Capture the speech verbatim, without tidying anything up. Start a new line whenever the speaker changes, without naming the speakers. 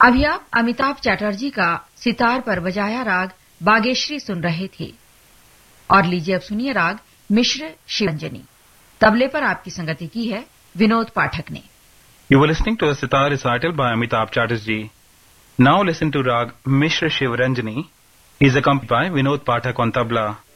अभी आप अमिताभ चटर्जी का सितार पर बजाया राग बागेश्वरी सुन रहे थे और लीजिए अब सुनिए राग मिश्र शिवरंजनी। तबले पर आपकी संगति की है विनोद पाठक ने।
You were listening to a sitar recital by Amitabh Chatterjee. Now listen to Rag Mishra Shivaranjani. He is accompanied by Vinod Pathak on tabla.